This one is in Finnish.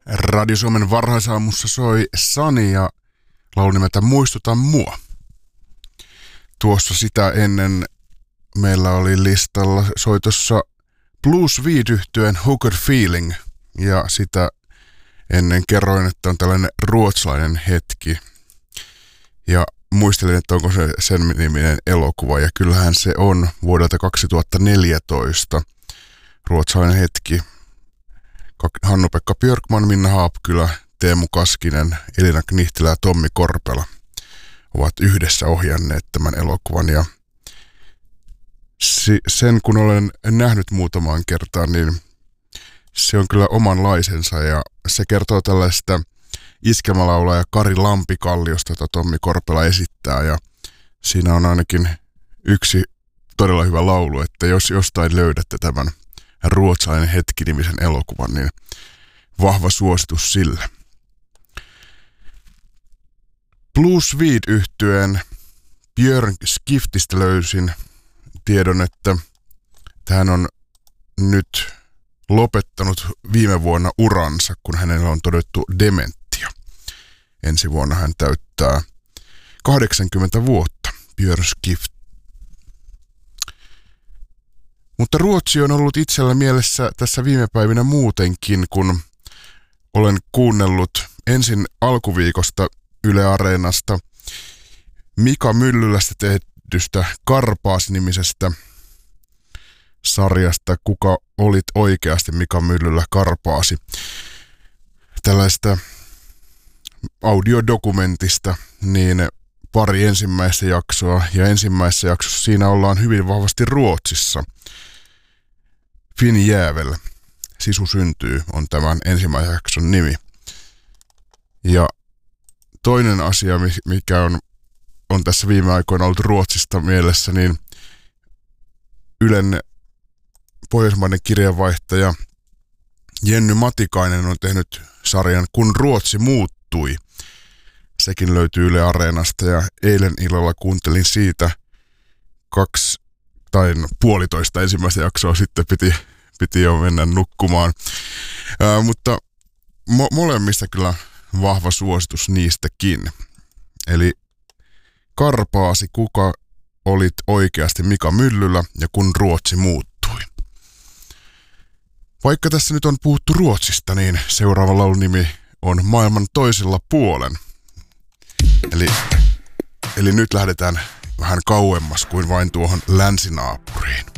Radio Suomen varhaisaamussa soi Sani ja laulu nimeltä Muistuta mua. Tuossa sitä ennen meillä oli listalla soitossa Blue Swede-yhtyeen Hooker Feeling ja sitä ennen kerroin, että on tällainen ruotsalainen hetki. Ja muistelin, että onko se sen niminen elokuva ja kyllähän se on vuodelta 2014 ruotsalainen hetki. Hannu-Pekka Björkman, Minna Haapkylä, Teemu Kaskinen, Elina Knihtilä ja Tommi Korpela ovat yhdessä ohjanneet tämän elokuvan. Ja sen kun olen nähnyt muutamaan kertaan, niin se on kyllä omanlaisensa ja se kertoo tällaista iskelmälaulaja Kari Lampikalliosta, jota Tommi Korpela esittää. Ja siinä on ainakin yksi todella hyvä laulu, että jos jostain löydätte tämän ruotsalainen hetki-nimisen elokuvan, niin vahva suositus sille. Blue Swede-yhtyeen Björn Skiftistä löysin tiedon, että hän on nyt lopettanut viime vuonna uransa, kun hänellä on todettu dementia. Ensi vuonna hän täyttää 80 vuotta, Björn Skift. Mutta Ruotsi on ollut itsellä mielessä tässä viime päivinä muutenkin, kun olen kuunnellut ensin alkuviikosta Yle Areenasta Mika Myllylästä tehdystä Karpaas-nimisestä sarjasta Kuka olit oikeasti Mika Myllylä Karpaasi. Tällaista audiodokumentista, niin pari ensimmäistä jaksoa ja ensimmäisessä jaksossa siinä ollaan hyvin vahvasti Ruotsissa. Finn Jävel, Sisu syntyy, on tämän ensimmäisen jakson nimi. Ja toinen asia, mikä on tässä viime aikoina ollut Ruotsista mielessä, niin Ylen pohjoismainen kirjeenvaihtaja Jenny Matikainen on tehnyt sarjan Kun Ruotsi muuttui. Sekin löytyy Yle Areenasta ja eilen illalla kuuntelin siitä 2 tai puolitoista ensimmäistä jaksoa sitten piti jo mennä nukkumaan. Mutta molemmista kyllä vahva suositus niistäkin. Eli Karpaasi, kuka olit oikeasti Mika Myllylä ja kun Ruotsi muuttui. Vaikka tässä nyt on puhuttu Ruotsista, niin seuraava laulun nimi on Maailman toisella puolen. Eli nyt lähdetään vähän kauemmas kuin vain tuohon länsinaapuriin.